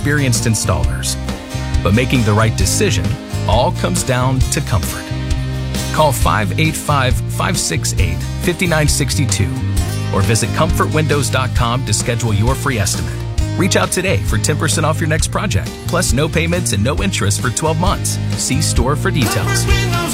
experienced installers. But making the right decision all comes down to comfort. Call 585-568-5962 or visit comfortwindows.com to schedule your free estimate. Reach out today for 10% off your next project, plus no payments and no interest for 12 months. See store for details.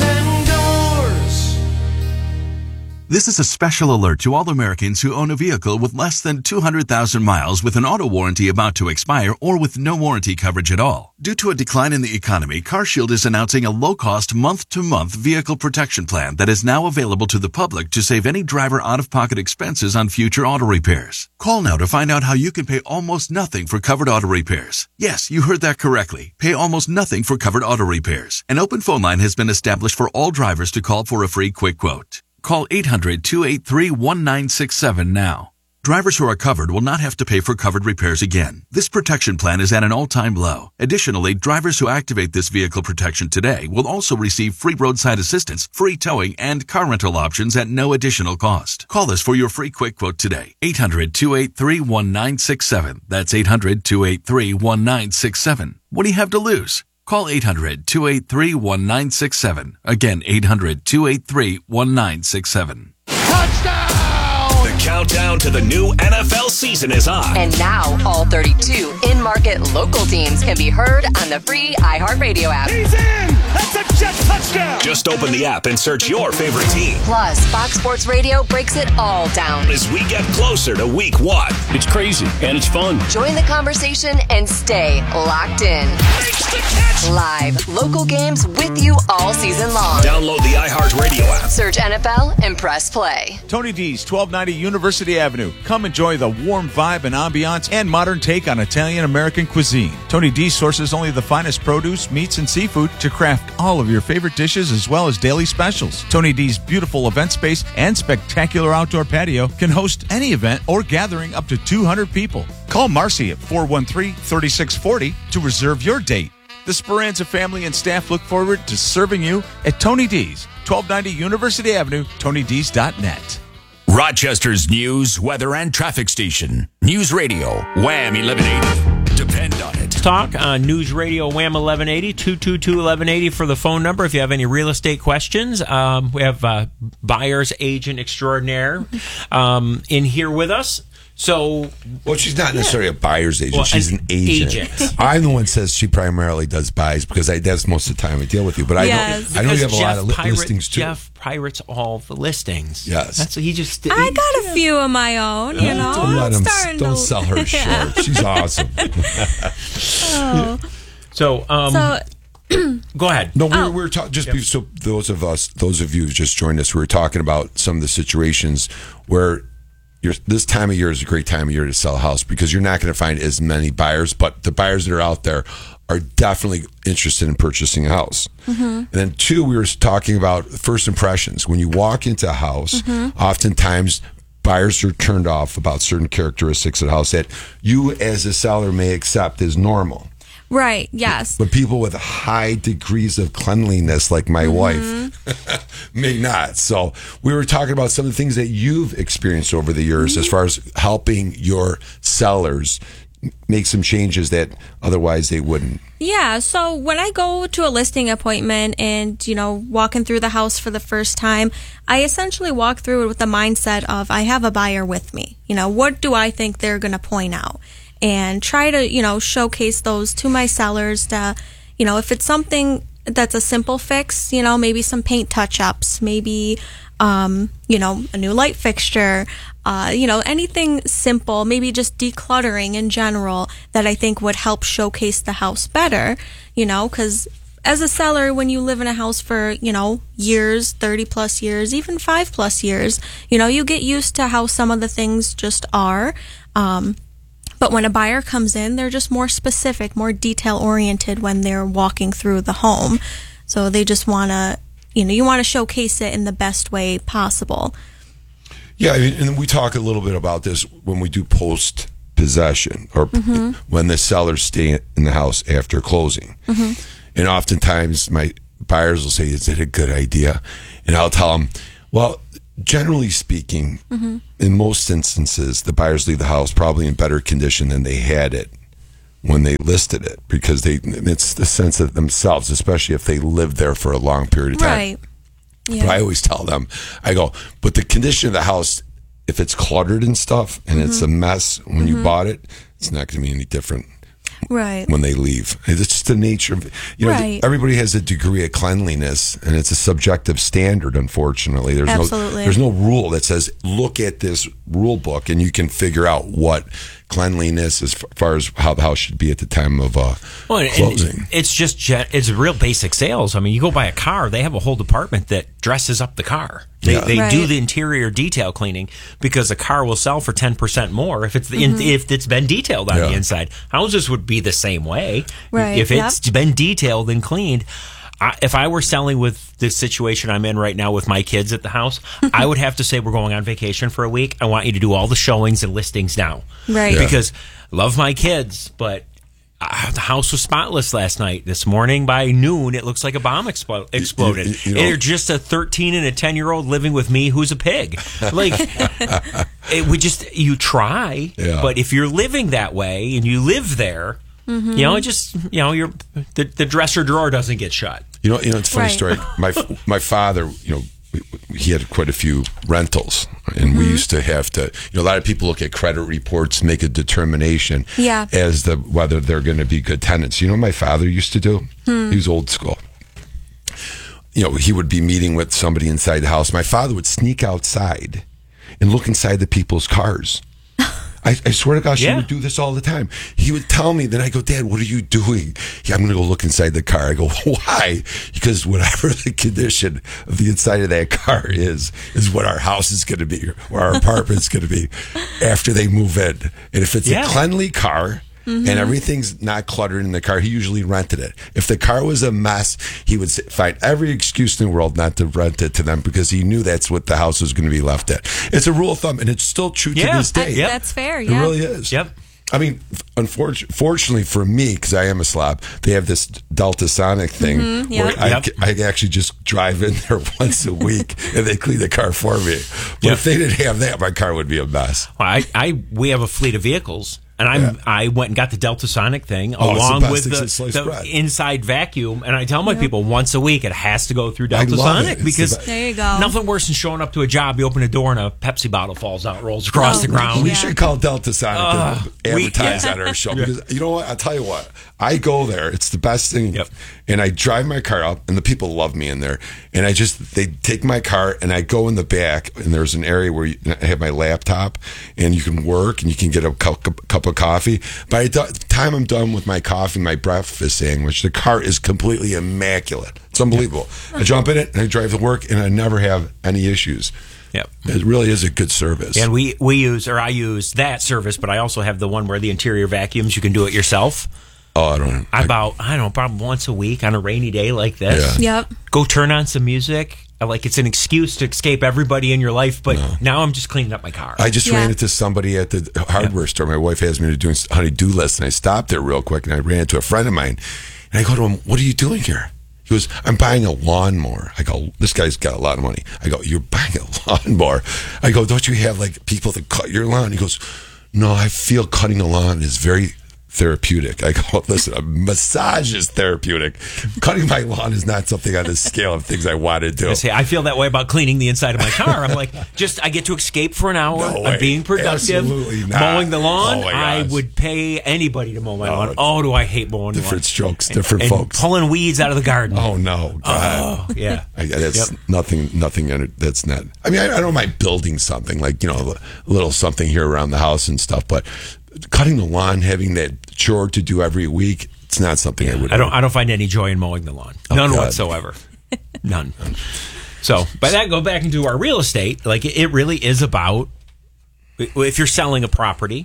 This is a special alert to all Americans who own a vehicle with less than 200,000 miles with an auto warranty about to expire or with no warranty coverage at all. Due to a decline in the economy, CarShield is announcing a low-cost month-to-month vehicle protection plan that is now available to the public to save any driver out-of-pocket expenses on future auto repairs. Call now to find out how you can pay almost nothing for covered auto repairs. Yes, you heard that correctly. Pay almost nothing for covered auto repairs. An open phone line has been established for all drivers to call for a free quick quote. Call 800-283-1967 now. Drivers who are covered will not have to pay for covered repairs again. This protection plan is at an all-time low. Additionally, drivers who activate this vehicle protection today will also receive free roadside assistance, free towing, and car rental options at no additional cost. Call us for your free quick quote today. 800-283-1967. That's 800-283-1967. What do you have to lose? Call 800-283-1967. Again, 800-283-1967. Touchdown! The countdown to the new NFL season is on. And now, all 32 in-market local teams can be heard on the free iHeartRadio app. He's in! That's a Jet touchdown! Just open the app and search your favorite team. Plus, Fox Sports Radio breaks it all down as we get closer to week 1. It's crazy, and it's fun. Join the conversation and stay locked in. Live, local games with you all season long. Download the iHeartRadio app. Search NFL and press play. Tony D's, 1290 University Avenue. Come enjoy the warm vibe and ambiance and modern take on Italian-American cuisine. Tony D sources only the finest produce, meats, and seafood to craft all of your favorite dishes as well as daily specials. Tony D's beautiful event space and spectacular outdoor patio can host any event or gathering up to 200 people. Call Marcy at 413-3640 to reserve your date. The Speranza family and staff look forward to serving you at Tony D's, 1290 University Avenue, TonyD's.net. Rochester's news, weather, and traffic station. News Radio, Wham 1180. Depend on it. Talk on News Radio Wham 1180, 222-1180 for the phone number if you have any real estate questions. We have buyer's agent extraordinaire in here with us. So, well, she's not necessarily a buyer's agent. She's an agent. I'm the one that says she primarily does buys because that's most of the time I deal with you. But I know you have a lot of listings too. Jeff pirates all the listings. Yes, that's what he just did. I got a few of my own. You know, don't sell her short. She's awesome. So, go ahead. No, we were talking so those of you who just joined us, we were talking about some of the situations where. This time of year is a great time of year to sell a house because you're not going to find as many buyers, but the buyers that are out there are definitely interested in purchasing a house. Mm-hmm. And then 2, we were talking about first impressions. When you walk into a house, oftentimes buyers are turned off about certain characteristics of the house that you as a seller may accept as normal. Right, yes. But people with high degrees of cleanliness, like my wife, may not. So we were talking about some of the things that you've experienced over the years as far as helping your sellers make some changes that otherwise they wouldn't. Yeah, so when I go to a listing appointment and, walking through the house for the first time, I essentially walk through it with the mindset of I have a buyer with me. What do I think they're going to point out? And try to, showcase those to my sellers to, if it's something that's a simple fix, maybe some paint touch-ups, maybe, a new light fixture, anything simple, maybe just decluttering in general that I think would help showcase the house better, because as a seller, when you live in a house for, years, 30 plus years, even 5 plus years, you get used to how some of the things just are. But when a buyer comes in, they're just more specific, more detail-oriented when they're walking through the home. So they just want to, you want to showcase it in the best way possible. Yeah, and we talk a little bit about this when we do post-possession or when the sellers stay in the house after closing. Mm-hmm. And oftentimes my buyers will say, is it a good idea? And I'll tell them, well, generally speaking, in most instances, the buyers leave the house probably in better condition than they had it when they listed it, because it's the sense of themselves, especially if they live there for a long period of time. Right. Yeah. But I always tell them, I go, but the condition of the house, if it's cluttered and stuff and it's a mess when you bought it, it's not going to be any different. Right. When they leave. It's just the nature of, Right. everybody has a degree of cleanliness, and it's a subjective standard, unfortunately. Absolutely. There's no rule that says, look at this rule book and you can figure out what cleanliness as far as how the house should be at the time of closing. It's just it's real basic sales. I mean, you go buy a car, they have a whole department that dresses up the car. They Right. do the interior detail cleaning, because a car will sell for 10% more if it's if it's been detailed on the inside. Houses would be the same way. Right. If it's been detailed and cleaned. If I were selling with the situation I'm in right now with my kids at the house, I would have to say, we're going on vacation for a week. I want you to do all the showings and listings now. Right. Yeah. Because I love my kids, but the house was spotless last night. This morning by noon, it looks like a bomb exploded. You know, They're just a 13 and a 10-year-old living with me who's a pig. Like, you try, but if you're living that way and you live there, you're the dresser drawer doesn't get shut. It's a funny story. My father, he had quite a few rentals, and we used to have to, a lot of people look at credit reports, make a determination as to whether they're going to be good tenants. You know what my father used to do? He was old school. He would be meeting with somebody inside the house. My father would sneak outside and look inside the people's cars. I swear to gosh, he would do this all the time. He would tell me, then I go, Dad, what are you doing? Yeah, I'm going to go look inside the car. I go, why? Because whatever the condition of the inside of that car is what our house is going to be, or our apartment's going to be after they move in. And if it's a cleanly car, and everything's not cluttered in the car, he usually rented it. If the car was a mess, he would find every excuse in the world not to rent it to them, because he knew that's what the house was going to be left at. It's a rule of thumb, and it's still true to this day. That's fair. It really is. Yep. I mean, fortunately for me, because I am a slob, they have this Delta Sonic thing where I actually just drive in there once a week and they clean the car for me. But if they didn't have that, my car would be a mess. Well, we have a fleet of vehicles. And I went and got the Delta Sonic thing along with the inside vacuum. And I tell my people once a week it has to go through Delta Sonic, because there you go. Nothing worse than showing up to a job, you open a door and a Pepsi bottle falls out, rolls across the ground. We should call Delta Sonic to advertise on our show, because you know what? I'll tell you what. I go there. It's the best thing. And I drive my car up, and the people love me in there. And they take my car, and I go in the back, and there's an area where I have my laptop, and you can work, and you can get a cup of coffee. By the time I'm done with my coffee, my breakfast sandwich, the car is completely immaculate. It's unbelievable. I jump in it, and I drive to work, and I never have any issues. Yep. It really is a good service. And I use that service, but I also have the one where the interior vacuums, you can do it yourself. Oh, I don't know, probably once a week on a rainy day like this. Yeah. Yep. Go turn on some music. It's an excuse to escape everybody in your life, but now I'm just cleaning up my car. I just ran into somebody at the hardware store. My wife has me doing honey-do list, and I stopped there real quick, and I ran into a friend of mine, and I go to him, "What are you doing here?" He goes, "I'm buying a lawnmower." I go, "This guy's got a lot of money." I go, "You're buying a lawnmower?" I go, "Don't you have people that cut your lawn?" He goes, "No, I feel cutting a lawn is very therapeutic." I go, "Listen, a massage is therapeutic. Cutting my lawn is not something on the scale of things I want to do." I feel that way about cleaning the inside of my car. I'm like, I get to escape for an hour. I'm being productive. Absolutely not. Mowing the lawn, Oh my I gosh. would pay anybody to mow my lawn. Oh, do I hate mowing the lawn. Different strokes, different and folks. Pulling weeds out of the garden. Oh, no. God. Oh, yeah. That's nothing. That's not. I mean, I don't mind building something, like, a little something here around the house and stuff, but cutting the lawn, having that chore to do every week, it's not something I would. I don't find any joy in mowing the lawn. None whatsoever. None. So, by that, go back into our real estate. It really is about, if you're selling a property,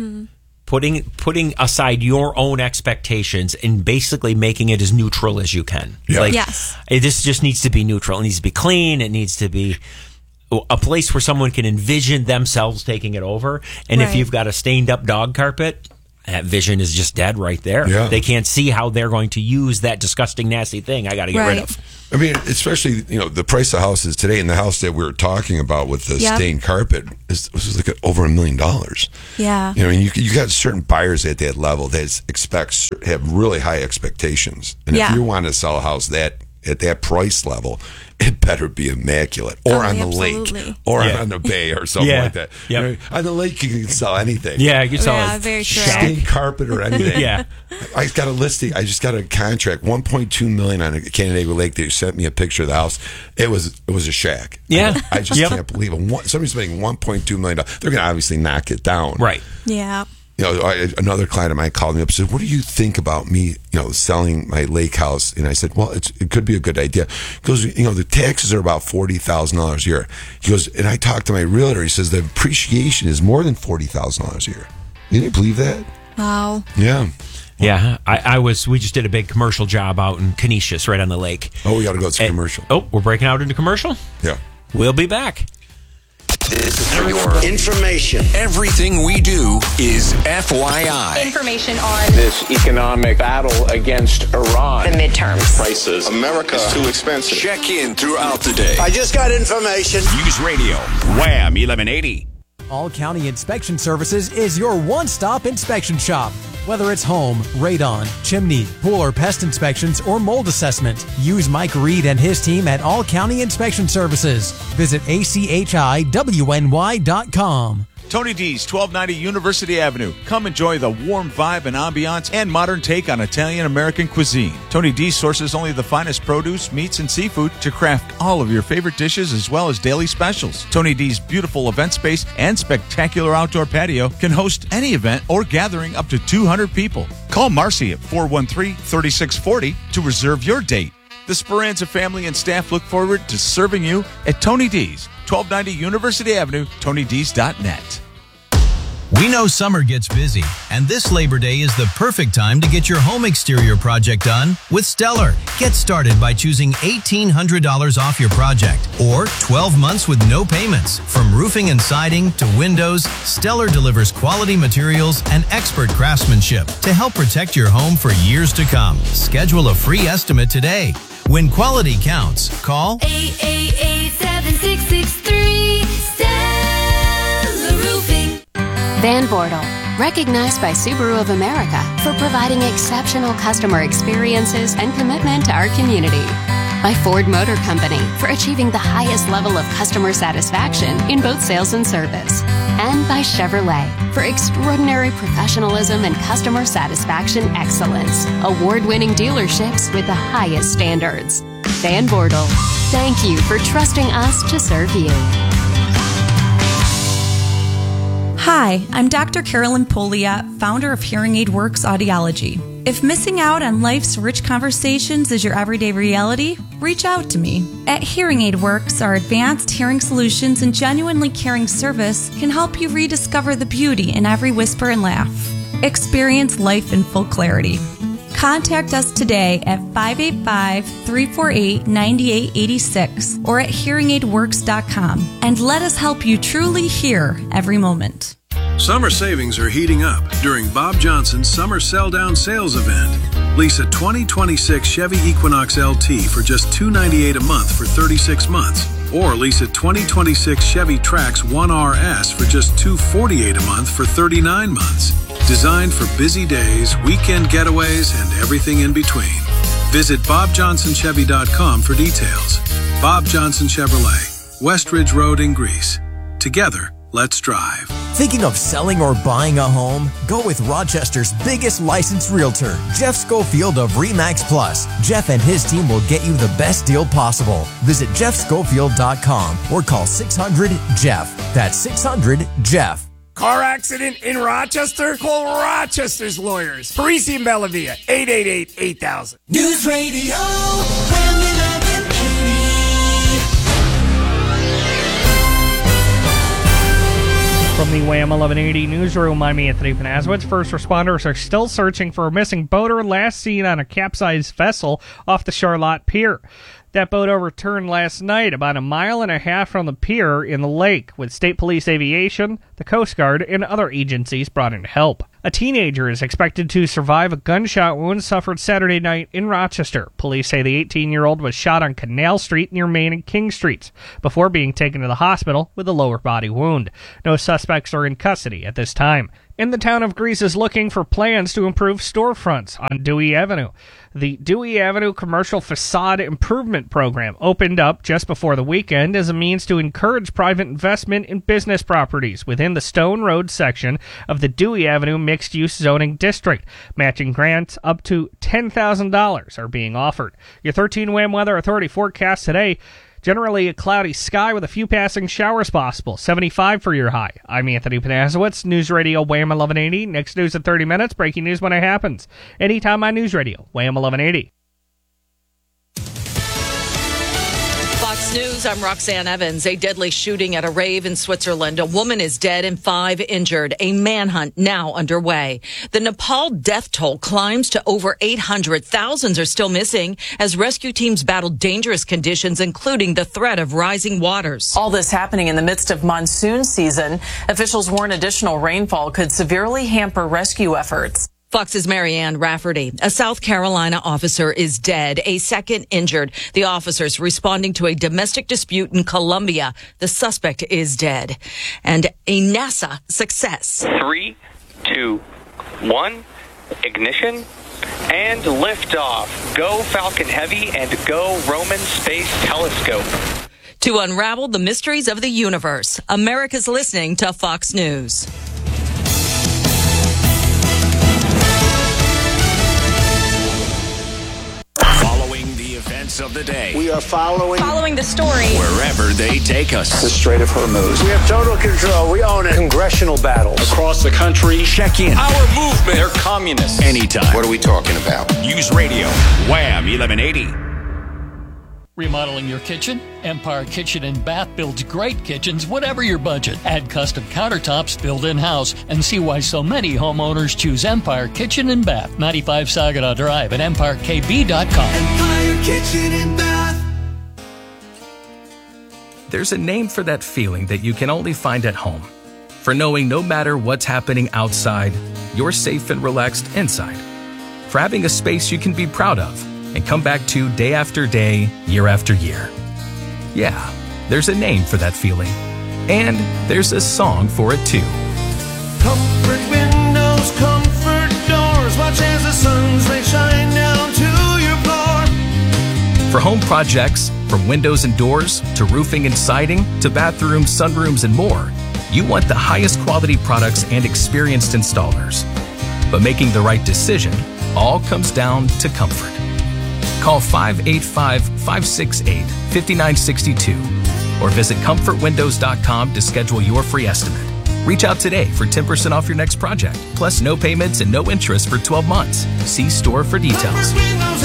putting aside your own expectations and basically making it as neutral as you can. Yeah. Yes. This just needs to be neutral. It needs to be clean. It needs to be a place where someone can envision themselves taking it over. And if you've got a stained up dog carpet, that vision is just dead right there. Yeah. They can't see how they're going to use that disgusting, nasty thing I got to get rid of. I mean, especially, the price of houses today, and the house that we were talking about with the stained carpet was like over $1 million. Yeah. You got certain buyers at that level that have really high expectations. And if you want to sell a house at that price level, it better be immaculate, or on the lake, or on the bay, or something like that. Yep. On the lake, you can sell anything. Yeah, you can sell very true. Stained carpet or anything. Yeah. I got a listing. I just got a contract, $1.2 million on a Canandaigua Lake. They sent me a picture of the house. It was a shack. Yeah. I just can't believe it. Somebody's making $1.2 million. They're going to obviously knock it down. Right. Yeah. Another client of mine called me up and said, "What do you think about me, selling my lake house?" And I said, "Well, it could be a good idea." He goes, "The taxes are about $40,000 a year." He goes, and I talked to my realtor. He says the appreciation is more than $40,000 a year. Can you believe that? Wow. Yeah. Yeah, we just did a big commercial job out in Canisius, right on the lake. Oh, we got to go to commercial. Oh, we're breaking out into commercial? Yeah. We'll be back. This is for your information. Everything we do is FYI. Information on This economic battle against Iran. the midterms. Prices. America is too expensive. Check in throughout the day. I just got information. News Radio, Wham 1180. All County Inspection Services is your one-stop inspection shop. Whether it's home, radon, chimney, pool or pest inspections, or mold assessment, use Mike Reed and his team at All County Inspection Services. Visit ACHIWNY.com. Tony D's, 1290 University Avenue. Come enjoy the warm vibe and ambiance and modern take on Italian-American cuisine. Tony D's sources only the finest produce, meats, and seafood to craft all of your favorite dishes as well as daily specials. Tony D's beautiful event space and spectacular outdoor patio can host any event or gathering up to 200 people. Call Marcy at 413-3640 to reserve your date. The Speranza family and staff look forward to serving you at Tony D's, 1290 University Avenue, TonyD's.net. We know summer gets busy, and this Labor Day is the perfect time to get your home exterior project done with Stellar. Get started by choosing $1,800 off your project or 12 months with no payments. From roofing and siding to windows, Stellar delivers quality materials and expert craftsmanship to help protect your home for years to come. Schedule a free estimate today. When quality counts, call 888-7663 Stellar Roofing. Van Bortle, recognized by Subaru of America for providing exceptional customer experiences and commitment to our community. By Ford Motor Company for achieving the highest level of customer satisfaction in both sales and service. And by Chevrolet for extraordinary professionalism and customer satisfaction excellence. Award-winning dealerships with the highest standards. Van Bortle, thank you for trusting us to serve you. Hi, I'm Dr. Carolyn Poliat, founder of Hearing Aid Works Audiology. If missing out on life's rich conversations is your everyday reality, reach out to me. At Hearing Aid Works, our advanced hearing solutions and genuinely caring service can help you rediscover the beauty in every whisper and laugh. Experience life in full clarity. Contact us today at 585-348-9886 or at hearingaidworks.com and let us help you truly hear every moment. Summer savings are heating up during Bob Johnson's Summer Sell-Down Sales event. Lease a 2026 Chevy Equinox LT for just $298 a month for 36 months. Or lease a 2026 Chevy Trax 1RS for just $248 a month for 39 months. Designed for busy days, weekend getaways, and everything in between. Visit BobJohnsonChevy.com for details. Bob Johnson Chevrolet, Westridge Road in Greece. Together, let's drive. Thinking of selling or buying a home? Go with Rochester's biggest licensed realtor, Jeff Schofield of RE/MAX Plus. Jeff and his team will get you the best deal possible. Visit jeffschofield.com or call 600-JEFF. That's 600-JEFF. Car accident in Rochester? Call Rochester's lawyers. Parisi and Bellavia, 888-8000. News Radio, From the Wham 1180 newsroom, I'm Anthony Panazowicz. First responders are still searching for a missing boater last seen on a capsized vessel off the Charlotte Pier. That boat overturned last night about 1.5 miles from the pier in the lake, with State Police Aviation, the Coast Guard, and other agencies brought in to help. A teenager is expected to survive a gunshot wound suffered Saturday night in Rochester. Police say the 18-year-old was shot on Canal Street near Main and King Streets before being taken to the hospital with a lower body wound. No suspects are in custody at this time. And the town of Greece is looking for plans to improve storefronts on Dewey Avenue. The Dewey Avenue Commercial Facade Improvement Program opened up just before the weekend as a means to encourage private investment in business properties within the Stone Road section of the Dewey Avenue Mixed-Use Zoning District. Matching grants up to $10,000 are being offered. Your 13 WHAM Weather Authority forecast today. Generally a cloudy sky with a few passing showers possible. 75 for your high. I'm Anthony Panasiewicz, News Radio Wham 1180. Next news in 30 minutes. Breaking news when it happens. Anytime on News Radio Wham 1180. Fox News, I'm Roxanne Evans. A deadly shooting at a rave in Switzerland. A woman is dead and 5 injured. A manhunt now underway. The Nepal death toll climbs to over 800. Thousands are still missing as rescue teams battle dangerous conditions, including the threat of rising waters. All this happening in the midst of monsoon season. Officials warn additional rainfall could severely hamper rescue efforts. Fox's Marianne Rafferty. A South Carolina officer is dead, a second injured. The officers responding to a domestic dispute in Colombia. The suspect is dead. And a NASA success. 3, 2, 1, ignition, and liftoff. Go Falcon Heavy and go Roman Space Telescope. To unravel the mysteries of the universe, America's listening to Fox News. Of the day. We are following the story wherever they take us. The Strait of Hormuz. We have total control. We own it. Congressional battles Across the country. Check in. Our movement. They're communists. Anytime. What are we talking about? News Radio Wham 1180. Remodeling your kitchen? Empire Kitchen and Bath builds great kitchens, whatever your budget. Add custom countertops built in-house and see why so many homeowners choose Empire Kitchen and Bath. 95 Saginaw Drive at EmpireKB.com. Empire Kitchen and Bath. There's a name for that feeling that you can only find at home. For knowing no matter what's happening outside, you're safe and relaxed inside. For having a space you can be proud of and come back to day after day, year after year. Yeah, there's a name for that feeling. And there's a song for it too. Comfort windows, comfort doors. Watch as the sun's rays shine down to your floor. For home projects, from windows and doors, to roofing and siding, to bathrooms, sunrooms, and more, you want the highest quality products and experienced installers. But making the right decision all comes down to comfort. Call 585-568-5962 or visit comfortwindows.com to schedule your free estimate. Reach out today for 10% off your next project, plus no payments and no interest for 12 months. See store for details.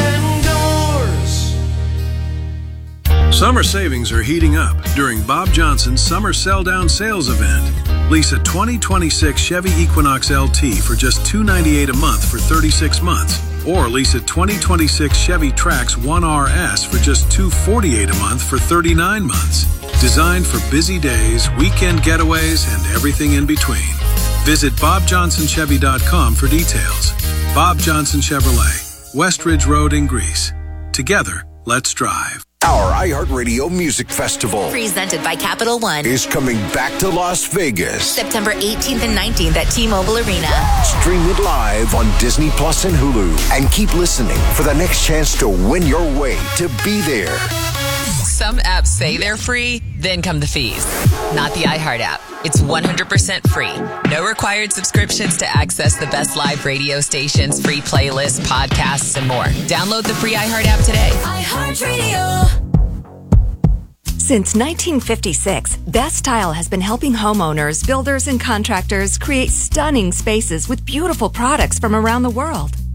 Summer savings are heating up during Bob Johnson's Summer Sell Down Sales event. Lease a 2026 Chevy Equinox LT for just $298 a month for 36 months. Or lease a 2026 Chevy Trax 1RS for just $248 a month for 39 months. Designed for busy days, weekend getaways, and everything in between. Visit BobJohnsonChevy.com for details. Bob Johnson Chevrolet, Westridge Road in Greece. Together, let's drive. Our iHeartRadio Music Festival, presented by Capital One, is coming back to Las Vegas. September 18th and 19th at T-Mobile Arena. Stream it live on Disney Plus and Hulu. And keep listening for the next chance to win your way to be there. Some apps say they're free, then come the fees. Not the iHeart app. It's 100% free. No required subscriptions to access the best live radio stations, free playlists, podcasts, and more. Download the free iHeart app today. iHeartRadio. Since 1956, Best Style has been helping homeowners, builders, and contractors create stunning spaces with beautiful products from around the world.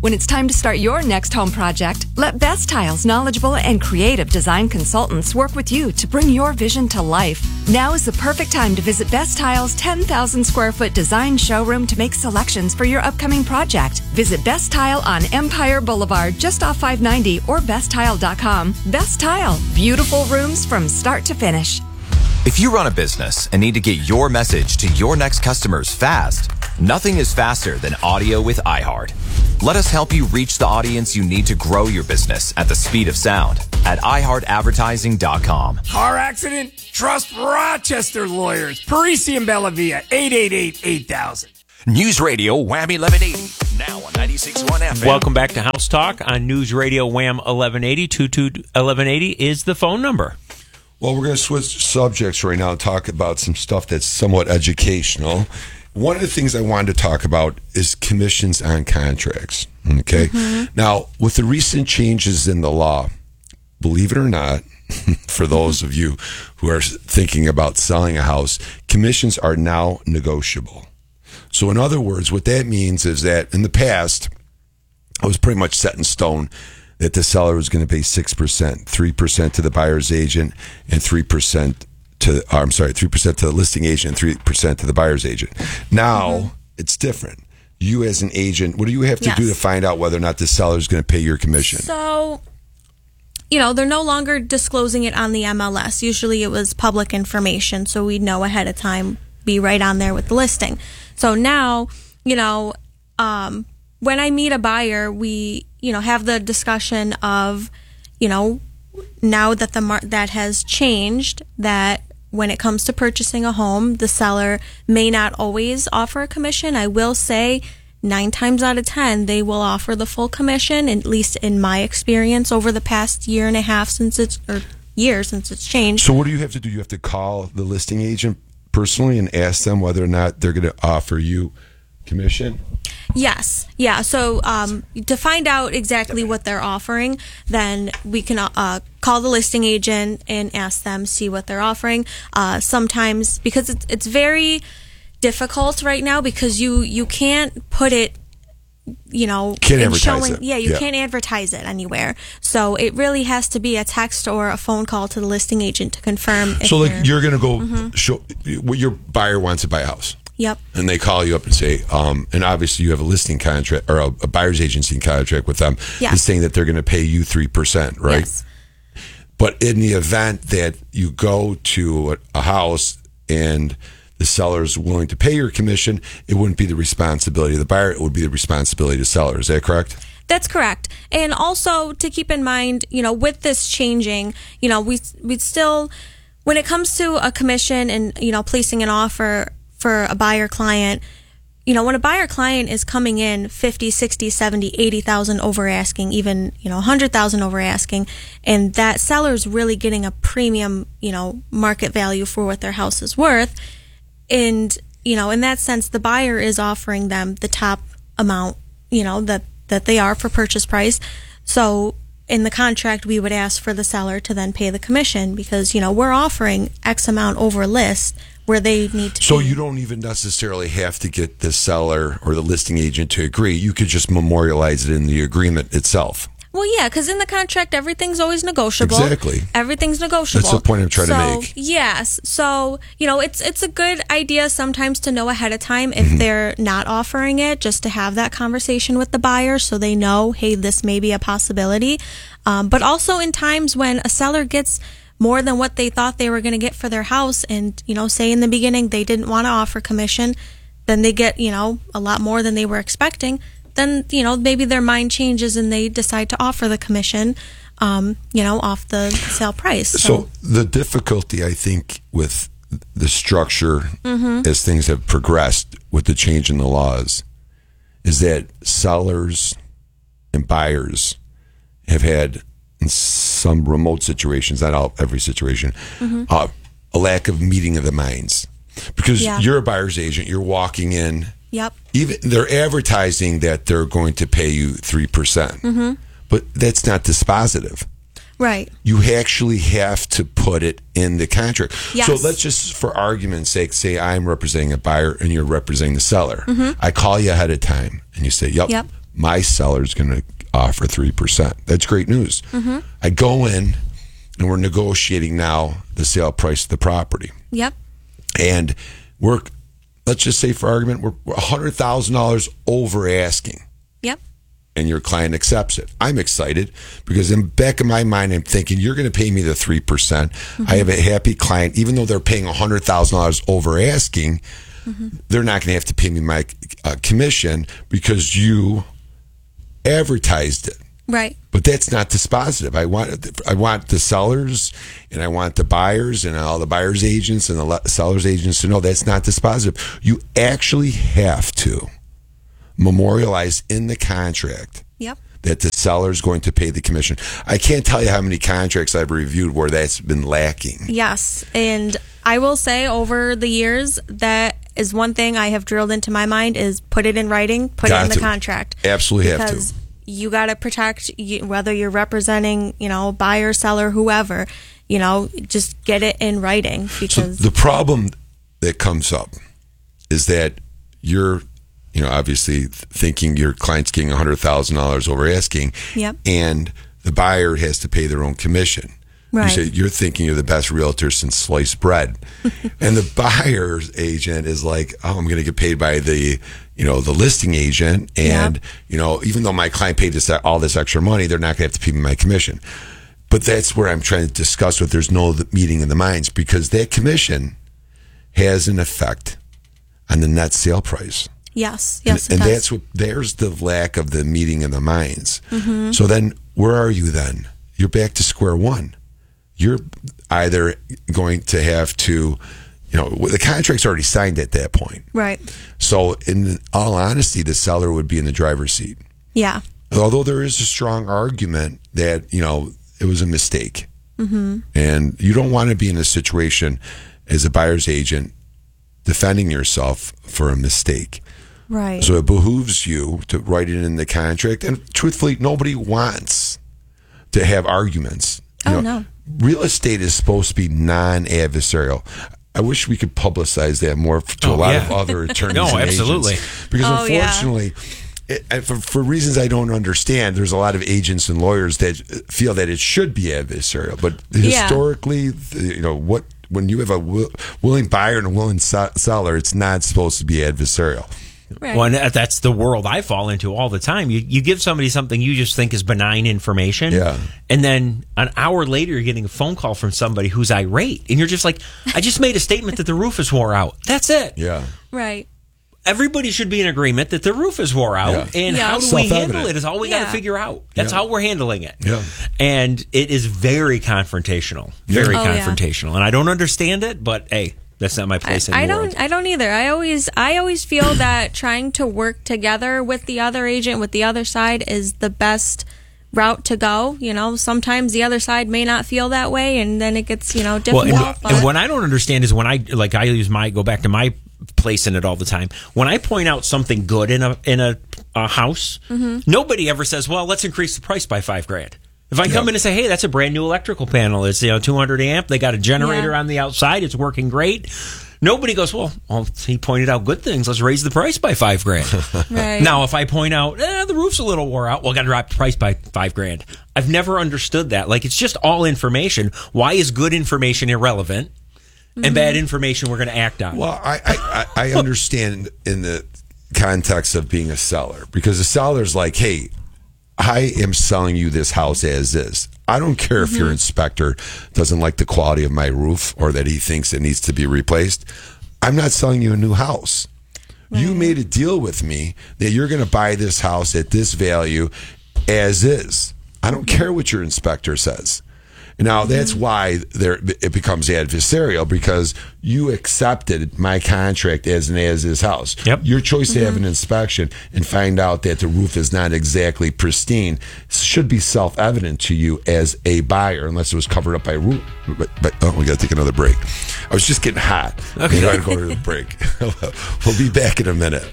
When it's time to start your next home project, let Best Tile's knowledgeable and creative design consultants work with you to bring your vision to life. Now is the perfect time to visit Best Tile's 10,000 square foot design showroom to make selections for your upcoming project. Visit Best Tile on Empire Boulevard, just off 590, or besttile.com. Best Tile, beautiful rooms from start to finish. If you run a business and need to get your message to your next customers fast, nothing is faster than audio with iHeart. Let us help you reach the audience you need to grow your business at the speed of sound at iHeartAdvertising.com. Car accident? Trust Rochester lawyers. Parisi and Bellavia, 888-8000. News Radio Wham 1180. Now on 96.1 FM. Welcome back to House Talk on News Radio Wham 1180. 221180 is the phone number. Well, we're going to switch subjects right now and talk about some stuff that's somewhat educational. One of the things I wanted to talk about is commissions on contracts. Okay. Now, with the recent changes in the law, believe it or not, for those of you who are thinking about selling a house, commissions are now negotiable. So in other words, what that means is that in the past, it was pretty much set in stone that the seller was going to pay 6%, 3% to the buyer's agent, and 3% to the listing agent, and 3% to the buyer's agent. Now it's different. You as an agent, what do you have to do to find out whether or not the seller is going to pay your commission? So, they're no longer disclosing it on the MLS. Usually it was public information, so we'd know ahead of time, be right on there with the listing. So now, when I meet a buyer, we, have the discussion of, now that that has changed, that when it comes to purchasing a home, the seller may not always offer a commission. I will say 9 times out of 10, they will offer the full commission, at least in my experience over the past year and a half since it's changed. So what do you have to do? You have to call the listing agent personally and ask them whether or not they're going to offer you commission? Yes. Yeah. So to find out exactly what they're offering, then we can call the listing agent and ask them, see what they're offering. Sometimes, because it's very difficult right now, because you can't put it, can't advertise it. Yeah, you can't advertise it anywhere. So it really has to be a text or a phone call to the listing agent to confirm. So you're going to go show what your buyer wants to buy a house. Yep. And they call you up and say, and obviously you have a listing contract or a buyer's agency contract with them. Yeah. Is saying that they're going to pay you 3%, right? Yes. But in the event that you go to a house and the seller is willing to pay your commission, it wouldn't be the responsibility of the buyer. It would be the responsibility of the seller. Is that correct? That's correct. And also to keep in mind, with this changing, we still, when it comes to a commission and, placing an offer for a buyer client, when a buyer client is coming in 50, 60, 70, 80,000 over asking, even, 100,000 over asking, and that seller's really getting a premium, market value for what their house is worth. And, in that sense, the buyer is offering them the top amount, that they are for purchase price. So in the contract, we would ask for the seller to then pay the commission because, we're offering X amount over list where they need to. So you don't even necessarily have to get the seller or the listing agent to agree. You could just memorialize it in the agreement itself. Well, yeah, because in the contract, everything's always negotiable. Exactly. Everything's negotiable. That's the point I'm trying to make. Yes. So, it's a good idea sometimes to know ahead of time if they're not offering it, just to have that conversation with the buyer so they know, hey, this may be a possibility. But also in times when a seller gets more than what they thought they were going to get for their house and, say in the beginning they didn't want to offer commission, then they get, a lot more than they were expecting. Then, maybe their mind changes and they decide to offer the commission, off the sale price. So the difficulty, I think, with the structure as things have progressed with the change in the laws is that sellers and buyers have had, in some remote situations, not every situation, a lack of meeting of the minds. Because you're a buyer's agent, you're walking in. Yep. Even they're advertising that they're going to pay you 3%, but that's not dispositive. Right. You actually have to put it in the contract. Yes. So let's just, for argument's sake, say I'm representing a buyer and you're representing the seller. I call you ahead of time and you say, yep, my seller's going to offer 3%. That's great news. Mm-hmm. I go in, and we're negotiating now the sale price of the property. Yep. And let's just say for argument, we're $100,000 over asking. Yep. And your client accepts it. I'm excited because in the back of my mind, I'm thinking, you're going to pay me the 3%. Mm-hmm. I have a happy client. Even though they're paying $100,000 over asking, they're not going to have to pay me my commission because you advertised it. Right. But that's not dispositive. I want the sellers and I want the buyers and all the buyers' agents and the sellers' agents to know that's not dispositive. You actually have to memorialize in the contract that the seller is going to pay the commission. I can't tell you how many contracts I've reviewed where that's been lacking. Yes. And I will say over the years, that is one thing I have drilled into my mind is put it in writing, put it in the contract. Absolutely have to. Because you got to protect, whether you're representing, buyer, seller, whoever, just get it in writing. Because so the problem that comes up is that you're, obviously thinking your client's getting $100,000 over asking, and the buyer has to pay their own commission. Right. You're thinking you're the best realtor since sliced bread. And the buyer's agent is like, oh, I'm going to get paid by the listing agent. And, even though my client paid all this extra money, they're not going to have to pay me my commission. But that's where I'm trying to discuss what there's no meeting in the minds, because that commission has an effect on the net sale price. Yes, and it does. There's the lack of the meeting in the minds. Mm-hmm. So then where are you then? You're back to square one. You're either going to have to, the contract's already signed at that point. Right. So in all honesty, the seller would be in the driver's seat. Yeah. Although there is a strong argument that, it was a mistake. Mm-hmm. And you don't want to be in a situation as a buyer's agent defending yourself for a mistake. Right. So it behooves you to write it in the contract. And truthfully, nobody wants to have arguments. No. Real estate is supposed to be non-adversarial. I wish we could publicize that more to a lot of other attorneys. No, and absolutely. Agents. Because unfortunately, for reasons I don't understand, there's a lot of agents and lawyers that feel that it should be adversarial. But historically, when you have a willing buyer and a willing seller, it's not supposed to be adversarial. Right. Well, and that's the world I fall into all the time. You give somebody something you just think is benign information, and then an hour later you're getting a phone call from somebody who's irate, and you're just like, I just made a statement that the roof is wore out. That's it. Yeah. Right. Everybody should be in agreement that the roof is wore out, and how do we handle it is all we got to figure out. That's how we're handling it. Yeah. And it is very confrontational, very confrontational, and I don't understand it, but hey. That's not my place in the world. I don't either. I always feel that trying to work together with the other agent, with the other side, is the best route to go. Sometimes the other side may not feel that way, and then it gets difficult. Well, and what I don't understand is when I go back to my place in it all the time. When I point out something good in a house, nobody ever says, "Well, let's increase the price by $5,000." If I come in and say, hey, that's a brand new electrical panel. It's 200 amp. They got a generator on the outside. It's working great. Nobody goes, well, he pointed out good things. Let's raise the price by $5,000. Right. Now, if I point out, the roof's a little wore out, well, got to drop the price by $5,000. I've never understood that. Like, it's just all information. Why is good information irrelevant and bad information we're going to act on? Well, I understand in the context of being a seller, because the seller's like, hey, I am selling you this house as is. I don't care if your inspector doesn't like the quality of my roof or that he thinks it needs to be replaced. I'm not selling you a new house. Right. You made a deal with me that you're going to buy this house at this value as is. I don't care what your inspector says. Now, that's why it becomes adversarial, because you accepted my contract as an as-is house. Yep. Your choice to have an inspection and find out that the roof is not exactly pristine should be self-evident to you as a buyer, unless it was covered up by roof. But we got to take another break. I was just getting hot. Okay. We got to go to the break. We'll be back in a minute.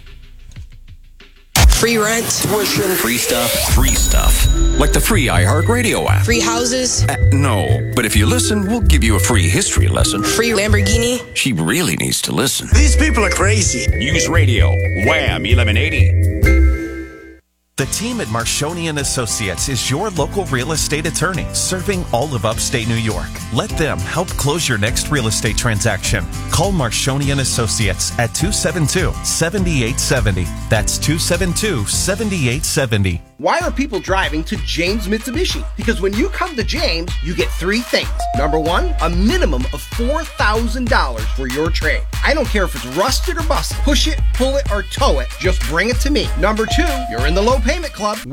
Free rent, tuition, free stuff. Free stuff. Like the free iHeartRadio app. free houses, No, but if you listen, we'll give you a free history lesson. free Lamborghini. She really needs to listen. These people are crazy. News Radio, Wham 1180. The team at Marshoni & Associates is your local real estate attorney, serving all of upstate New York. Let them help close your next real estate transaction. Call Marshoni & Associates at 272-7870. That's 272-7870. Why are people driving to James Mitsubishi? Because when you come to James, you get three things. Number one, a minimum of $4,000 for your trade. I don't care if it's rusted or busted. Push it, pull it, or tow it. Just bring it to me. Number two, you're in the low payment club.